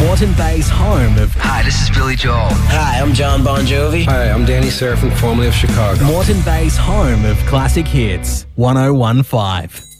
Moreton Bay's home of... Hi, this is Billy Joel. Hi, I'm John Bon Jovi. Hi, I'm Danny Serafin, formerly of Chicago. Moreton Bay's home of classic hits. 1015.